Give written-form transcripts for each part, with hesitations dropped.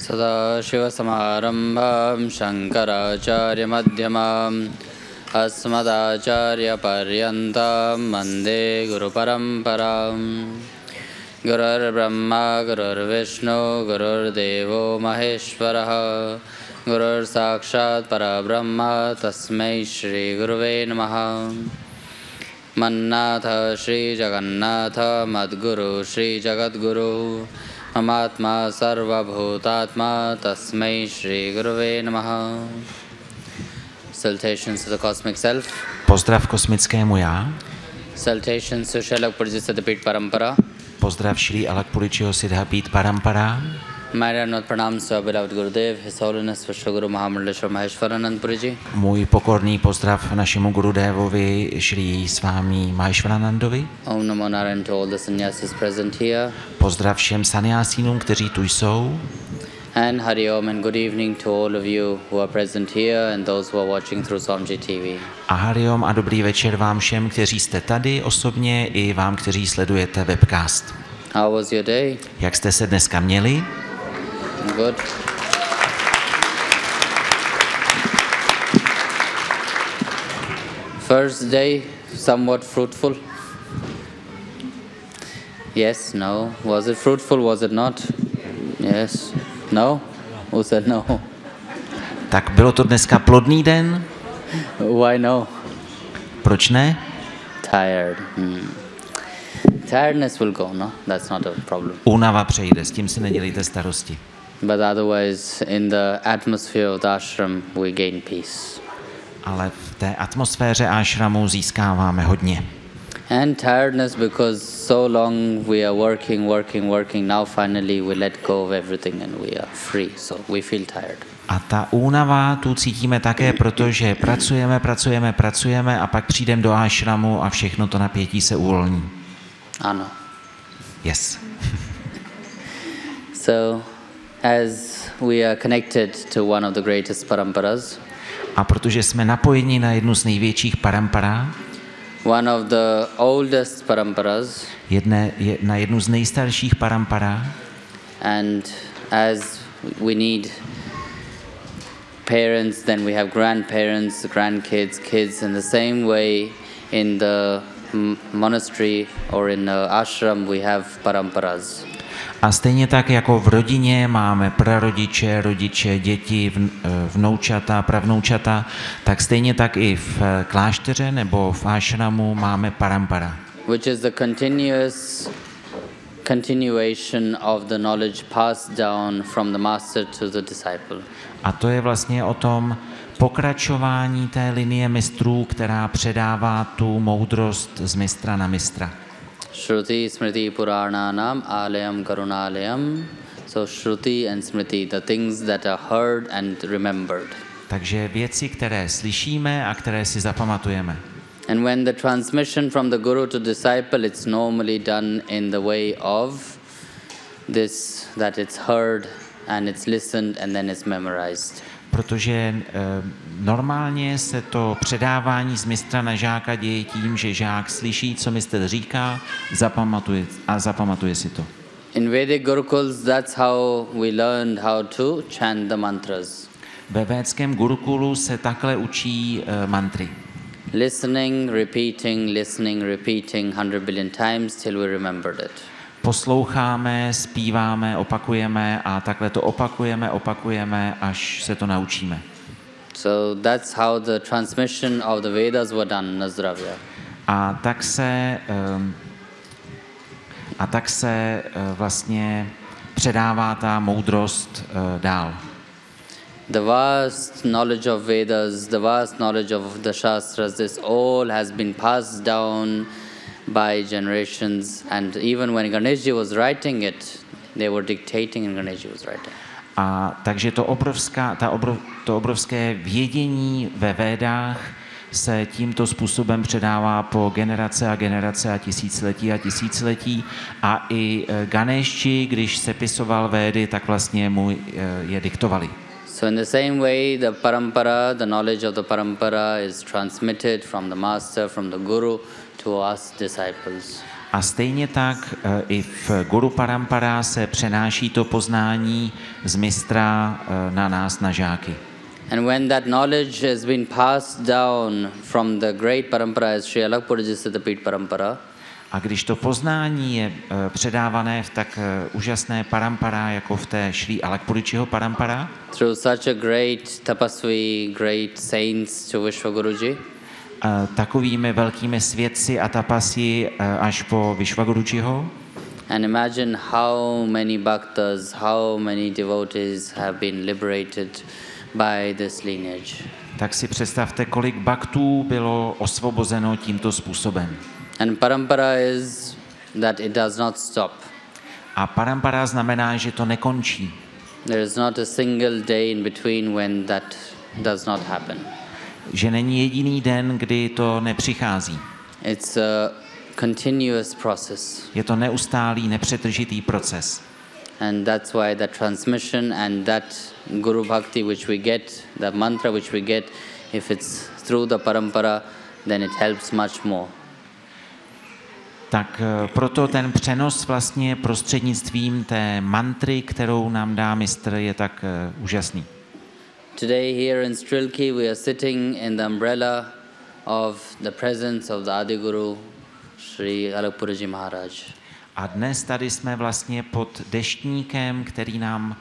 Sadashivasamarambham Shankaracharyamadhyamam Asmadacharyaparyantam Vande Guruparamparam. Gurur Brahma Gurur Vishnu Gurur Devo Maheshwaraha Gurur Sakshat Parabrahma Tasmai Shri Guruve Namaha. Mannatha Shri Jagannatha Madguru Shri Jagadguru Mamatma Sarva Bhutatma Tasmai Shri Guruve Namaha. Salutations to the cosmic self. Pozdrav kosmickému já. Salutations to Srila Purji Siddhapit Parampara. Pozdrav Shri Alakpuričiho Siddhapit Parampara. My Ranat Pranams to our beloved Gurudev, His Holiness Vishwaguru Mahamandaleshwar Maheshwaranand Puriji. Můj pokorný pozdrav našemu Gurudevovi Shri Swami Maheshwaranandovi. Om Namo Narayan to all the sannyasis present here. Pozdrav všem sannyasínům, kteří tu jsou. And Hari Om and good evening to all of you who are present here and those who are watching through Swamji TV. A Hari Om a dobrý večer vám všem, kteří jste tady osobně, i vám, kteří sledujete webcast. How was your day? Jak jste se dneska měli? Good. First day, somewhat fruitful. Yes, no. Was it fruitful, was it not? Yes. No? Who said no? Tak bylo to dneska plodný den? Why no? Proč ne? Tired. Tiredness will go, no? That's not a problem. Únava přejde, s tím si nedělejte starosti. But otherwise, in the atmosphere of the ashram, we gain peace. Ale v té atmosféře ashramu získáváme hodně. And tiredness because so long we are working. Now finally we let go of everything and we are free. So we feel tired. A ta únava tu cítíme také, protože pracujeme a pak přijdeme do ashramu a všechno to napětí se uvolní. Ano. Yes. So, as we are connected to one of the greatest paramparas, a protože jsme napojeni na jednu z největších parampara, one of the oldest paramparas, na jednu z nejstarších parampara, and as we need parents, then we have grandparents, grandkids, kids, in the same way in the monastery or in the ashram we have paramparas. A stejně tak jako v rodině máme prarodiče, rodiče, děti, vnoučata, pravnoučata, tak stejně tak i v klášteře nebo v ashramu máme parampara. Which is the continuation of the knowledge passed down from the master to the disciple. A to je vlastně o tom pokračování té linie mistrů, která předává tu moudrost z mistra na mistra. Shruti Smriti Purananam Alayam Karunalayam. So Shruti and Smriti, the things that are heard and remembered. Takže věci, které slyšíme a které si zapamatujeme. And when the transmission from the guru to disciple, it's normally done in the way of this, that it's heard and it's listened and then it's memorized. Protože normálně se to předávání z mistra na žáka děje tím, že žák slyší, co mistr říká, zapamatuje si to. In Vedic Gurukuls, that's how we learned how to chant the mantras. Ve védském gurukulu se takhle učí mantry. Listening, repeating 100 billion times till we remembered it. Posloucháme, zpíváme, opakujeme a takhle to opakujeme, až se to naučíme. So that's how the transmission of the Vedas were done in Nazdravya. A tak se vlastně předává ta moudrost dál. The vast knowledge of Vedas, the vast knowledge of the Shastras, this all has been passed down by generations, and even when Ganeshji was writing it, they were dictating and Ganeshji was writing. A takže to obrovské vědění ve Védách se tímto způsobem předává po generace a tisíciletí a i Ganeshji, když sepisoval Védy, tak vlastně mu je diktovali. So in the same way, the parampara, the knowledge of the parampara is transmitted from the master, from the guru to us disciples. A stejně tak i v Guru Parampara se přenáší to poznání z mistra na nás, na žáky. And when that knowledge has been passed down from the great parampara as Sri Alakpuraji Siddhapit Parampara, A když to poznání je předávané v tak úžasné parampara, jako v té Šrí Alakpuričiho parampara, through such a great tapasvi, great saints to Vishwaguruji, takovými velkými svědci a tapasi až po Vishwagurujiho, and imagine how many bhaktas, how many devotees have been liberated by this lineage. tak si představte, kolik bhaktů bylo osvobozeno tímto způsobem. And parampara is that it does not stop. A parampara znamená, že to nekončí. There is not a single day in between when that does not happen. Že není jediný den, kdy to nepřichází. It's a continuous process. Je to neustálý, nepřetržitý proces. And that's why that transmission and that Guru Bhakti which we get, the mantra which we get, if it's through the parampara, then it helps much more. Tak proto ten přenos vlastně prostřednictvím té mantry, kterou nám dá mistr, je tak úžasný. Today here in Strilki we are sitting in the umbrella of the presence of the Adi Guru, Sri Alakpuraji Maharaj. A dnes tady jsme vlastně pod deštníkem, který nám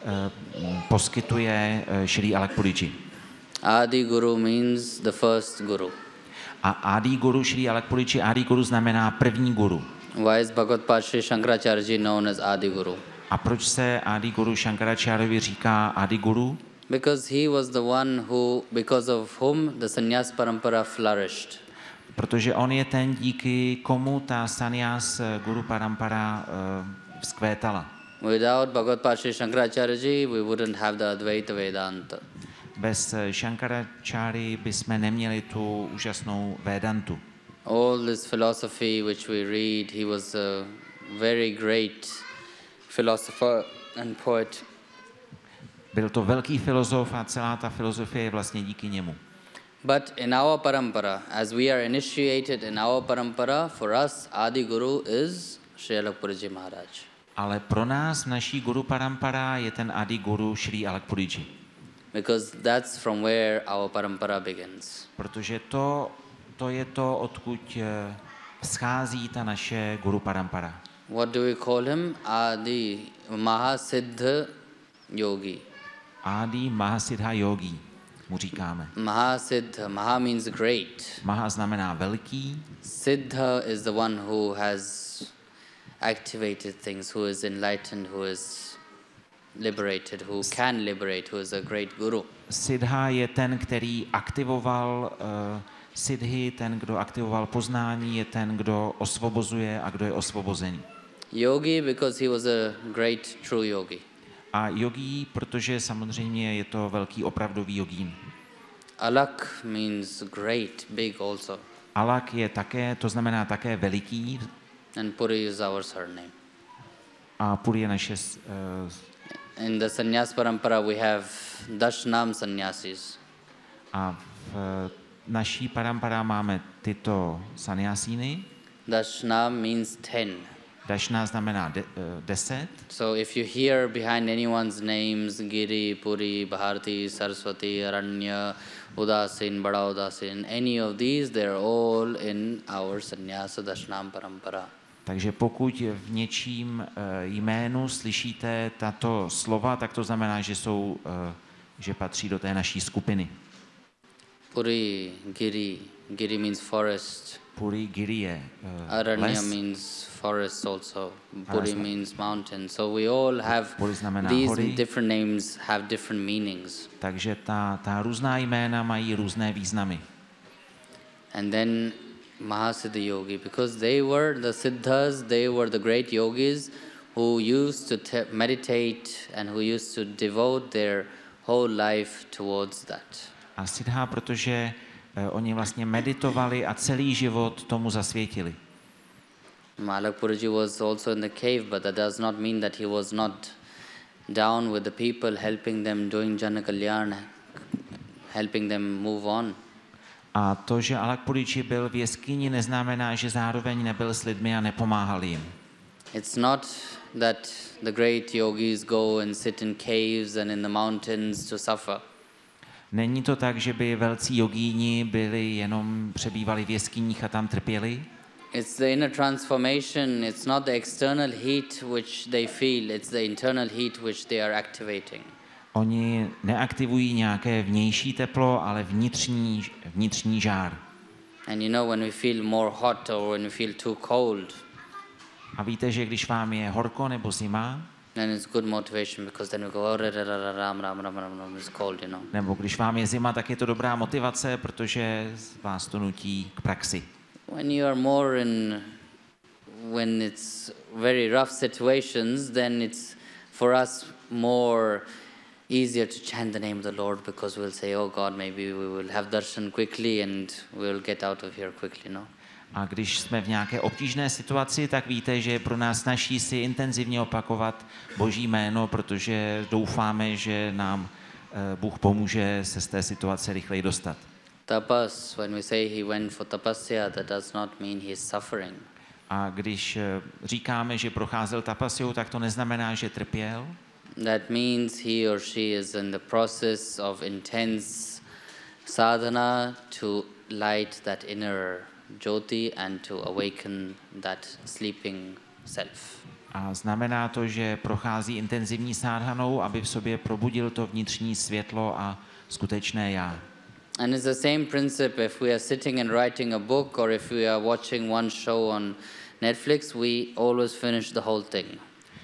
poskytuje Šrí Alakpuriji. Adi Guru means the first Guru. A Adi Guru, Šrí Alakpuriji, Adi Guru znamená první guru. Why is Bhagavad Path Sri Shankaracharya known as Adi Guru? A proč se Adi Guru Shankaracharyovi říká Adi Guru? Because he was the one who, because of whom the sannyas parampara flourished. Protože on je ten, díky komu ta sannyas Guru Parampara vzkvétala. Without Bhagavad Path Sri Shankaracharya, we wouldn't have the Advaita Vedanta. Bez Shankaracharya bychom neměli tu úžasnou Vedantu. All this philosophy which we read, he was a very great philosopher and poet. Byl to velký filozof a celá ta filozofie je vlastně díky němu. But in our parampara, as we are initiated in our parampara, for us Adi Guru is Sri Alakpuraji Maharaj. Ale pro nás v naší Guru Parampara je ten Adi Guru Šrí Alakpuriji. Because that's from where our parampara begins. Protože to je to, odkud schází ta naše Guru Parampara. What do we call him? Adi Mahasiddha Yogi. Adi Mahasiddha Yogi mu říkáme. Mahasiddha, Maha means great. Maha znamená velký. Siddha is the one who has activated things, who is enlightened, who is liberated, who can liberate, who is a great guru. Siddha je ten, který aktivoval siddhi, ten, kdo aktivoval poznání, je ten, kdo osvobozuje a kdo je osvobozený. Yogi, because he was a great true yogi. A yogi, protože samozřejmě je to velký opravdový jogín. Alak means great, big also. Alak je také, to znamená také veliký. And Puri is our surname. A Puri je naše... In the sannyas parampara we have Dashnam sannyasis. A v naší parampara máme tyto sannyasíny. Dashnam means 10. Dashna znamená 10. So if you hear behind anyone's names Giri, Puri, Bharati, Saraswati, Aranya, Udasin, Bada Udasin, any of these, they're all in our sannyasa Dashnam parampara. Takže pokud v něčím jménu slyšíte tato slova, tak to znamená, že patří do té naší skupiny. Puri, Giri means forest. Puri, Giri je Aranya les. means forest also. Puri means mountain. So we all have these hory. different names have different meanings. Takže ta různá jména mají různé významy. And then Mahasiddha Yogi, because they were the Siddhas, they were the great yogis who used to meditate and who used to devote their whole life towards that. A Siddha, protože oni vlastně meditovali a celý život tomu zasvětili. Alakpuraji was also in the cave, but that does not mean that he was not down with the people, helping them, doing Jana Kalyan, helping them move on. A to, že Alakpuriči byl v jeskyni, neznamená, že zároveň nebyl s lidmi a nepomáhal jim. It's not that the great yogis go and sit in caves and in the mountains to suffer. Není to tak, že by velcí jogíni byli jenom přebývali v jeskyních a tam trpěli. It's the inner transformation. It's not the external heat which they feel. It's the internal heat which they are activating. Oni neaktivují nějaké vnější teplo, ale vnitřní žár. And you know, when we feel more hot or when we feel too cold, A víte, že když vám je horko nebo zima, then it's good motivation, because then we go, oh, ram, ram, ram, ram, ram, it's cold, you know. nebo když vám je zima, tak je to dobrá motivace, protože vás to nutí k praxi. When you are more when it's very rough situations, then it's for us more easier to chant the name of the Lord, because we'll say, oh God, maybe we will have darshan quickly and we'll get out of here quickly, no? A když jsme v nějaké obtížné situaci, tak víte, že je pro nás snaží si intenzivně opakovat Boží jméno, protože doufáme, že nám Bůh pomůže se z té situace rychleji dostat. Tapas, when we say he went for tapasya, that does not mean he is suffering. A když říkáme, že procházel tapasiou, tak to neznamená, že trpěl. That means he or she is in the process of intense sadhana to light that inner jyoti and to awaken that sleeping self. A znamená to, že prochází intenzivní sádhanou, aby v sobě probudil to vnitřní světlo a skutečné já. And it's the same principle if we are sitting and writing a book, or if we are watching one show on Netflix, we always finish the whole thing.